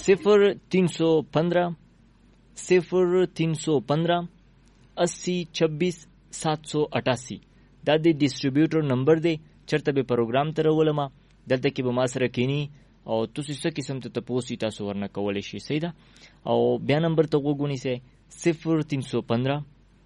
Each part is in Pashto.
0315 8026 دا د ډیسټریبیوټر نمبر دی. چرته به پروګرام ته راولم دلته کې به ما سره کینی او تاسو څه قسم ته تاسو تاسو ورنه کولای شئ. صحیح ده. او بیا نمبر ته وګورئ 0315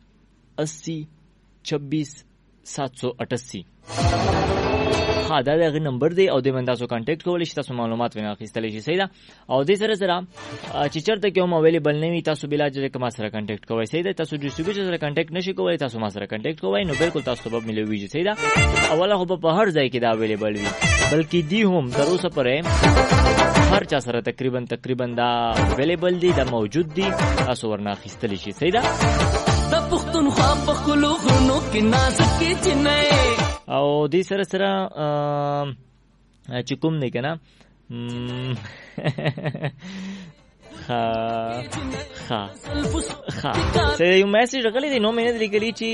8026 788. ها دا دغه نمبر دی او د من تاسو کانټیکټ کولای شئ، تاسو معلومات ونه اخیستلی شئ. صحیح ده. او د سره سره چې چرته کې هم اویلیبل نه وي تاسو بلا جره ما سره کانټیکټ کوئ. صحیح ده. تاسو ډیسټریبیوټر سره کانټیکټ نشئ کوئ، تاسو ما سره کانټیکټ کوئ نو بالکل تاسو ته به ملوي. صحیح ده. اوله خو په هر ځای کې دا اویلیبل وي، بلکې دی هم تر اوسه پرې هر چا سره تقریبا دا اویلیبل دي، دا موجود دي، تاسو ورنه اخیستلی شئ. صحیح ده. د پښتونخوا په خلو غرونو کې نازکې چینې او دې سره سره چې کوم نه کنه سره یو میسیج راغلی دی، نو مې نه لیکلی چې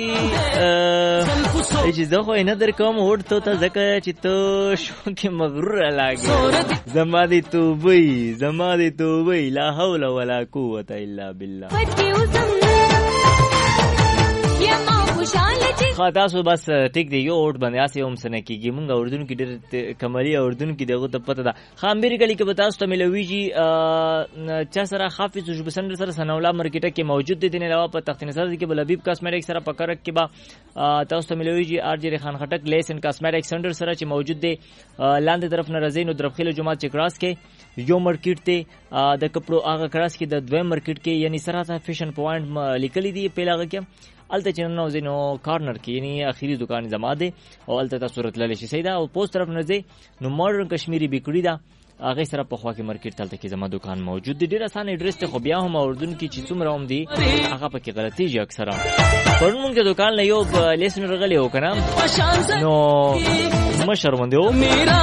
زه خو نه در کوم ورته ته ځکه چې ته شو کې مغرور لاګې زما دې توبې لا حول ولا قوت الا بالله. تاسو بس ټیک دی یو اورډ باندې اسې هم سنه کیږي. مونږ اردن کې ډېر کمالي اردن کې دغه ته پته ده. خامبيري کلی کې به تاسو ته ملويږي چا سره حافظ جوبسندر سره سنولا مارکیټه کې موجود دي. نه علاوه په تختین سر کې بل حبیب کاسمیټک سره پکړک کې با تاسو ته ملويږي ارجری خان خټک لیس ان کاسمیټک سنټر سره چې موجود دي لاندې طرف نه رزین او درخیل جمعه چې کراس کې یو مارکیټ ته د کپړو هغه کراس کې د دویم مارکیټ کې یعنی سره فیشن پوینټ لیکلي دی پیلاغه کې الته چې نو زینو کارنر کې یعنی اخیری دکان زما ده او الته تاسو راتللی شئ. صحیح ده. او پوسټ طرف نه ځي نو ماډرن کشمیری بیکری ده هغه سره په خوا کې مارکیټ تلته کې زما دکان موجود دی. ډیر اسانه ایډریس ته خو بیا هم اردن کې چې څومره هم دی هغه پکې غلطیږي اکثره. پرون مونږ د دکان له یو لیسن رغلی و کنه نو مشر باندې و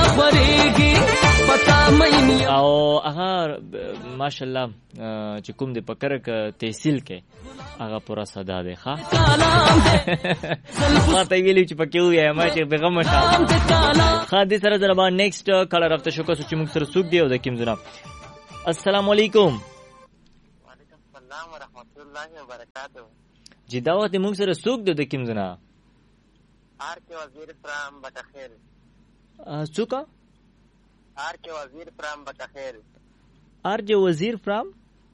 او هغه ماشاءالله چې کوم د پکرک تحصیل کې هغه پورا صدا دی. ښه ما ته ویلې چې پکې وای ما چې پیغام شه. ښه دې سره زما نیکسټ کالر افته شو کو چې موږ سره سوق دی او د کیم جناب. السلام علیکم. وعلیکم السلام ورحمت الله وبرکاته. جی دا وخت موږ سره سوق دی د کیم جناب. آر کے وزیر فرام بټخیر. څوک؟ آر کے وزیر فرام بټخیر. آر جے وزیر فرام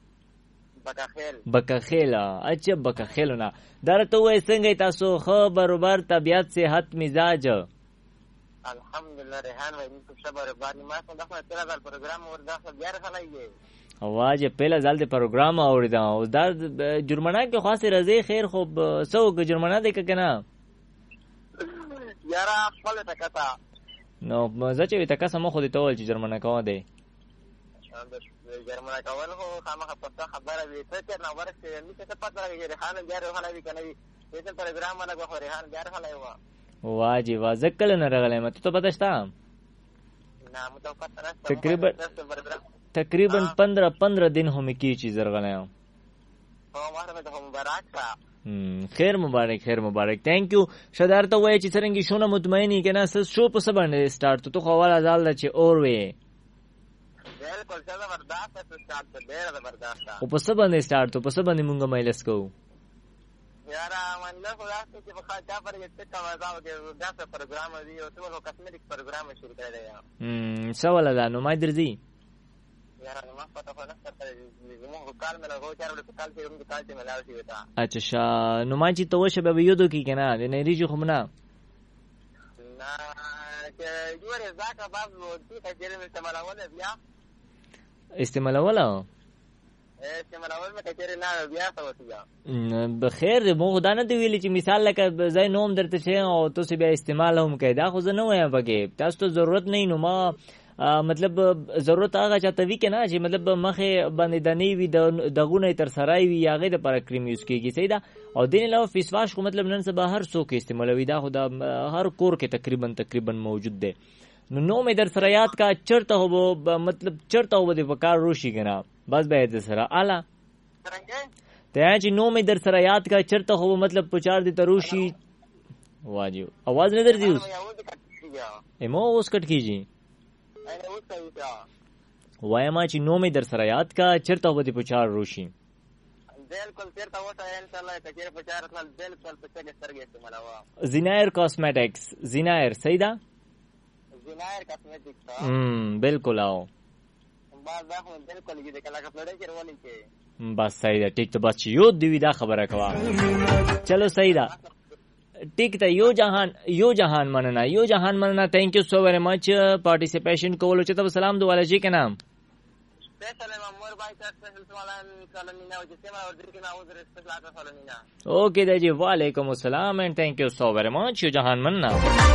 بکخیل. اچھا بکخیل نه درته وای څنګه تاسو خبر طبیعت صحت مزاج؟ الحمدلله ریحان وای نو صبر باندې ما څنګه خپل تل پروګرام وردا بیا راغلی اواز پهلا ځل د پروګرام اوریدا او دا جرمنه کې خاصه رضی خیر خوب سو جرمنه دی کنه یارا خپل تکتا نو مزه چې تکا سم خو دې تول چې جرمنه کوه دی جرمنه کول هو خامخ پسته خبره وي ته نه ورسته مې څه پته راغی ریحان بیا راغلی کنه دې پروګرام باندې غو ریحان بیا راغلی و واجی واځکل نه راغلی مته ته پته شته نه مته پته نه تقریبا 15 दिन هم کی چیز راغلی او ماره ته مبارک خیر مبارک تhank you. شدار ته وای چې څنګه شونه مطمئنی کنه شو په سبا باندې سٹارټ تو خو والا ځال چې اور وې بالکل زبردست سٹارټ ته ډېر زبردست او په سبا باندې سٹارټ تو په سبا باندې مونږه مایلس کو یارا منله خو راځي چې په خاطر پر یو څه کاوه کې دا پروګرام دی او څه نو کاسمیټک پروګرام شروع کړی دی سوال ده نو ما درځي یارا ما پته نه ستاسو زموږ کال مې له غوښتل چې کال چې موږ کال چې ملاوي شي وتا اچھا نو ما چې تو شه به یو دو کې کنه د نه ریږي خو نه چې یو رزاکه باب ودی ته جره مې استعمالوله مې کچره نه بیا توسیا بخیر مو خدا نه دی ویلي چې مثال لکه زای نوم درته شه او تاسو بیا استعمال هم کوي دا خو زه نه وایم پکې تاسو ته ضرورت نه نو ما مطلب ضرورت هغه چاته وی کنه چې مطلب مخه باندې دنی وی دغونه تر سرای وی هغه د پر کریم یوز کیږي صحیح ده او دین علاوه فیس واش خو مطلب نن سبا هر څوک استعمالوي دا خو دا هر کور کې تقریبا موجود ده نو مې در سره یاد کا چرته هو مطلب چرته هو د وکړ روشي کنه بس به در سره اعلی ته چې نو مې در سره یاد کا چرته هو مطلب پچار دي تروشي واجب आवाज نه درځي اوس ایمو اوس کټ کیږي وایم چې نوم در سره یاد کا چرته ودی په چار روشي بالکل چیرته وته ان شاء الله کچیر په چار خپل بالکل په څنګه سترګې استعمالوا. زینایر کاسمیټکس، زینایر صحیح ده؟ زینایر کاسمیټکس بالکل آو بس دا خو بالکل دې کله کپلړې کې ورولې کې بس صحیح ده. ټیک ته بس یو دی دا خبره کوا. چلو صحیح ده ٹھیک ہے. یو جہان مننا تھینک یو سو ویری مچ پارٹیسپیشن کولو چته سلام دواله جی کے نام اوکے دا جی وعلیکم السلام اینڈ تھینک یو سو ویری مچ یو جہان مننا.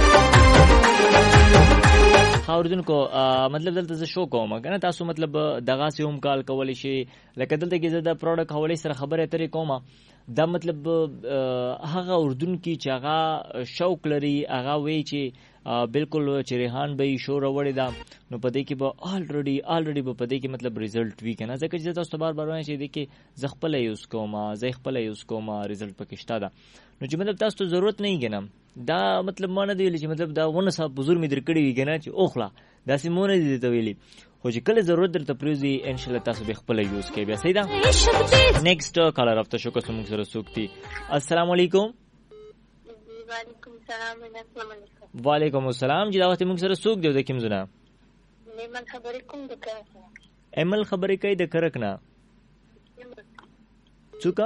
خاوردن کو مطلب دلته ز شو کوم کنه تاسو مطلب دغه سه هم کال کولی شي لکه دلته کې زده پروډکټ حواله سره خبره اترې کومه دا مطلب هغه اردن کې چې هغه شوق لري هغه وی چې بالکل چې ریحان به شور وړي دا نو پدې کې به الریډي به پدې کې مطلب ریزلټ وی کنه ځکه چې تاسو بار وایي چې دې کې زغپل یوز کومه ریزلټ پکې شته دا نو چې مطلب تاسو ته ضرورت نه کېنم دا مطلب مانه دی چې مطلب دا ونه صاحب بزرګ می درکړي وی کنه چې اوخلا دا سیمونه دي ته ویلي خو چې کله ضرورت درته پریزي ان شاء الله تاسو به خپل یوز کوي. بیا صحیح ده. نیکسٹ کالر اف ته شو کوم سره سوکتی. السلام علیکم. وعلیکم السلام. وعلیکم السلام. جی دا وخت موږ سره سوک دیو د کوم زونه نیمل خبرې کوم د کرک ایمل خبرې کوي د کرک نه څوکا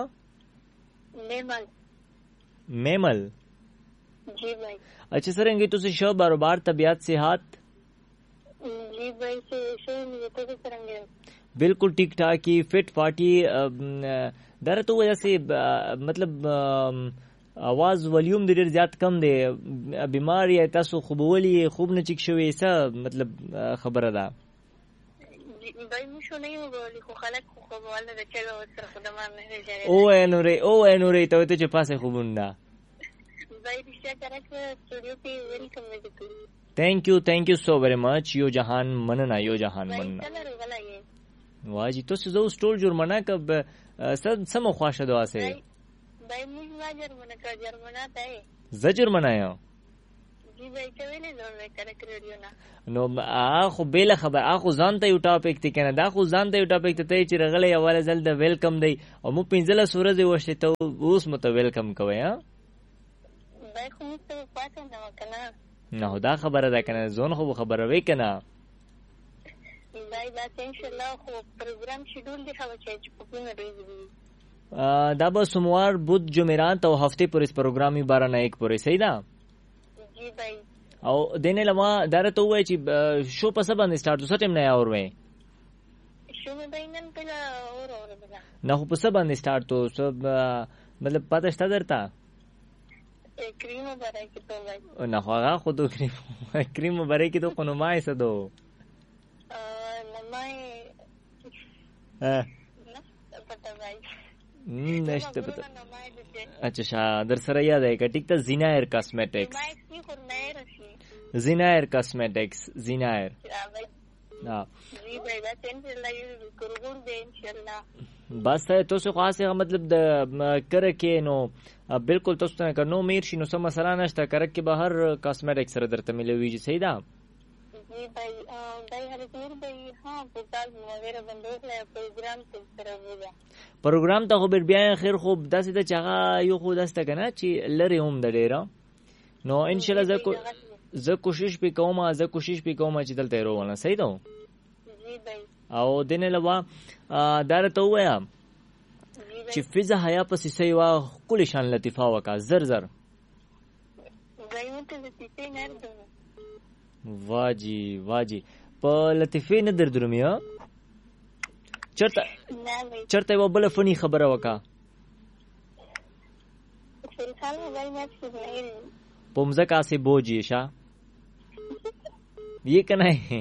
میمل جی بھائی. اچھا سر انگی تو شو باروبار طبیعت صحت جی بھائی سے مجھے تو سرنگے بالکل ٹھیک ٹھاک کی فٹ فاٹی در تو وجہ سے مطلب आवाज वॉल्यूम د ډیر زیات کم دی بیماری تاسو خوبولی خوب نه چیک شوی څه مطلب خبره ده بای مو شو نه وګورلی خو خلک خوبواله د چا سره خدمت نه لري او انوري ته چې پاسه خوبوندا بای رښتیا کرک سټوډیو کې ویلکم وکړي. Thank you so very much यो जहान मनना واجی تو سه زو سټول جرمنه کب سم خواشه دوا سه بای موږ ما جرمنه کا جرمنه ته زجرمنه یو جی بای ته ویلې نو کرک ریډیو نه نو اخو بیل خبر اخو ځانته یو ټاپک تی کنه دا خو ځانته یو ټاپک ته چې رغلې اواله زل د ویلکم دی او مو پنځله سورې وشته ته اوس مت ویلکم کوي ها بای خو مت پاتې نه وکنه نه دا خبره ده کنه زون خو خبره وی کنه بای دا ان شاء الله خو پروګرام شیډول دی خو چې په کومه ورځ دا به سوموار بود جمعرات او هفته پر اس پروګرامي 12 پورې صحیح ده جی بای او دینه لما درته وای چې شو په سبا باندې سٹارټ وسه ټیم نه اور وای شو مې بینن کله اور بلا نه په سبا باندې سٹارټ تو سب مطلب پته شته درته کریم برای کی تو بای نه هغه خود کریم برای کی تو کو نمای سدو نمای پتا بای نشته پته اچھا در سره یاد ہے کہ ٹھیک تا زینایر کاسمیٹکس زینایر کاسمیٹکس زینایر بس تو سه خاصه مطلب د کرکه نو بالکل تاسو ته نو میر شي نو سم مثلا نشته کرکه به هر کاسمیټکس سره درته ملوي صحیح ده جی بھائی دای هر پیر بھائی ها پوتال وغیرہ بندوق له پروګرام ته سره وځه پروګرام ته خو بیا خیر خوب داسې د چاغه یو خو داسته کنه چې لری هم د ډیره نو ان شاء الله زه کوشش وکوم چې دلته روانه صحیح ده جی بھائی او دنه لوا دارته وایا چې فضا حیا پسې سیوا کل شان لطیفه وکا زر غیمت لطیفه نه ده واجی په لطیفه نه دردرمیا چرته و بل فنی خبره وکا فلحال موبایل مې څه نه پمزه کا سے بوجی شا یہ کنا ہے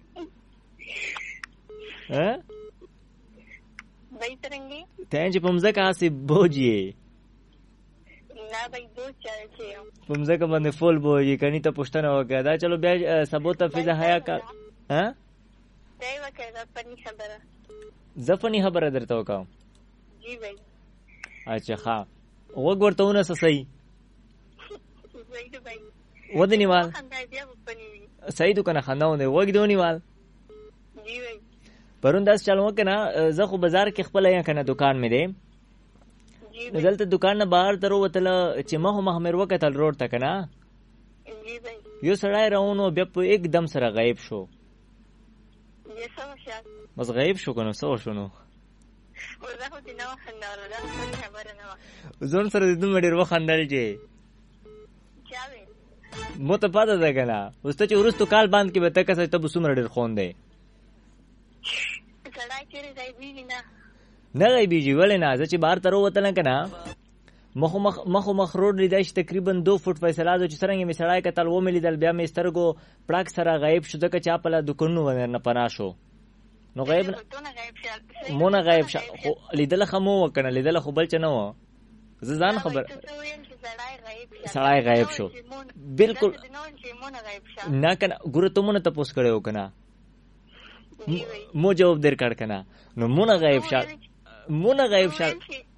ہاں بھائی ترنگی تین چې پمزه کا سے بوجی نه بھائی بوج چاہیے پمزه کا باندې فول بوجی کني ته پښتنه وکړه دا چلو بیا سبوت فضا حیا کا ها دای وکړه پني خبره زفنی خبره درته وکاو جی بھائی اچھا ښا وګورتهونه صحیح زید بھائی ودنیوال صحیح تو کنه خنداونه وګدونیوال جی بھائی پرون داس چل وکنه زه خو بازار کې خپل یا کنه دکان مې دی دلته دکان نه بهر تر وتله چې مخ مې وکتل روډ ته کنه یو سړی راونو بیا په एकदम سره غایب شو بس غایب شو کنه څه شونو زون سره د دوه ډیر وخندل چې مو ته پاته ده کنه اوس ته چې ورستو کال باندې کې به تک څه ته بسومره ډیر خون دی نه غیبیږي ولې نه زه چې بهر تر وتل کنه مخ روډ لیدای شي تقریبا 2 فوټ فیصله ده چې څنګه می سړای کتل و مې لیدل بیا مې سترګو پړک سره غایب شو ځکه چې په دکانونو ورنه پنا شو نو غایب مونږ غایب شو لیدل خمو وکنه لیدل خو بل چ نه و زه ځان خبر سړای غایب شو بالکل نه کنه ګوره ته مونږ ته پوس کړو کنه مو جواب در کړ کنه نو مونږ غایب شو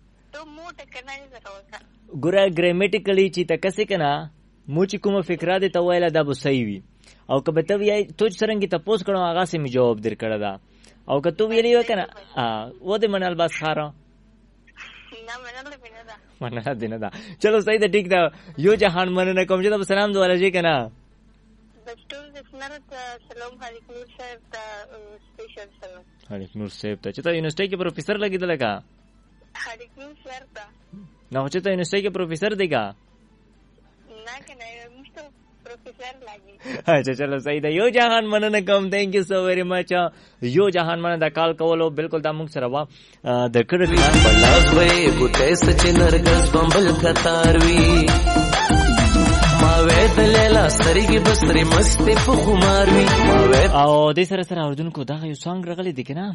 ګوره ګرامیټیکلی چې تکسې کنه مو چې کومه فکره دې ته ویله دا به صحیح وي او که به ته وایې تو چې څرنګه تپوس کړو هغه سې مې جواب در کړی ده او که تو ویلی وی کنه و دې منل بس خاره منل دې نه ده چلو صحیح ده ټیک ده یو جهان مننه کوم چې ته سلام دواله شي کنه حالیک نور صاحب ته چې ته یونیورسيټي کې پروفیسر لګیدل کا حالیک نور سر ته نو چې ته یونیورسيټي کې پروفیسر دی کا نه کنه مشته پروفیسر لګي اچھا چلو صحیح ده یو جهان مننه کوم تھینک یو سو ویری مچ یو جهان مننه د کال کولو بالکل دا موږ سره وا د کړه بلاز وې بوته سچ نرګس بمبل کتاروي ما وې دلیلا سترګي بسري مستې په خماروي او د سره سره اردوونکو دا یو سانګ رغلي دي کنه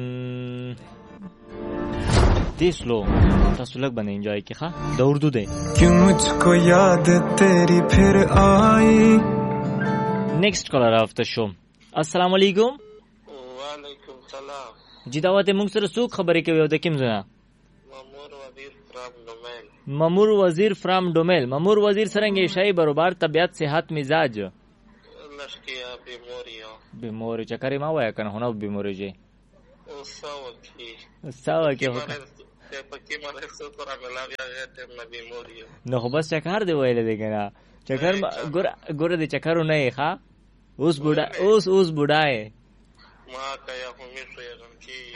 دیس لو تاسو لګ باندې انجوای کی ښا د اردو دی کیوں مجھ کو یاد تیری پھر آئی نیکسٹ کالر اف د شو السلام علیکم وعلیکم السلام جی دعوت موږ سره څوک خبرې کوي او د کوم ځای مامور وزیر فرام ډومل مامور وزیر څنګه شای برابر طبيعت صحت مزاج لشکیا بیماری چکرې ما وای کنه هنو بیماری جی او ساو کی نو خو بس چکر دی ویل دی کنه چکر ګور دی چکرو نه ښا اوس بوډای ما کیا همیشه یې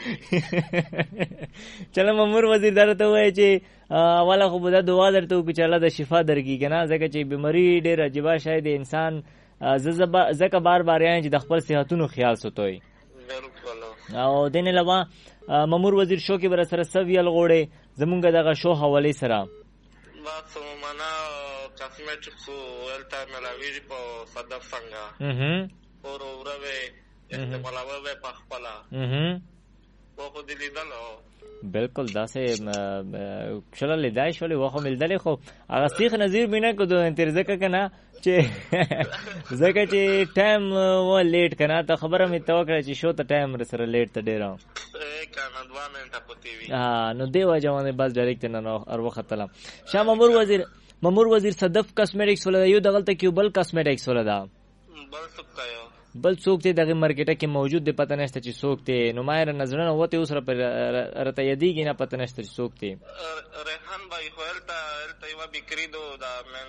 چلو مامور وزیر درته وای چې والا خو بده دعا درته وکړه چې الله د شفا درکړي کنه ځکه چې بیماری ډېر عجیب شاید انسان زکه بار یان چې د خپل صحتونو خیال ساتوي او دین علاوه مامور وزیر شو کې بر سره سویل غوړې زمونږ دغه شو حواله سره باسو معنا کاسمیټکس ولتا ملاوی په صدف څنګه اور اوروي استعمالوي په خپل خو دې لیدلو بالکل داسې شل لیدای شولې واخو ملدلې خو هغه سیخ نظیر بنا کو د انتظار کنه چې زکه چې ټایم و لیټ کنه ته خبره مې توکړه چې شو ته ټایم سره لیټ ته ډیرو کنه 2 منټه پتی وی نو دی واجوانه بس ډایرکټ نه اور وخت تلم شاه مامور وزیر صدف کاسمیټکس ولدا یو دغلته کیوبل کاسمیټکس ولدا بل څوک ته دغه مارکیټه کې موجود دی پته نشته چې څوک ته نمایر نظرونه وته اوس را پر رته یدیږي نه پته نشته چې څوک ته ریحان بای هولتا یو بکری دو دا من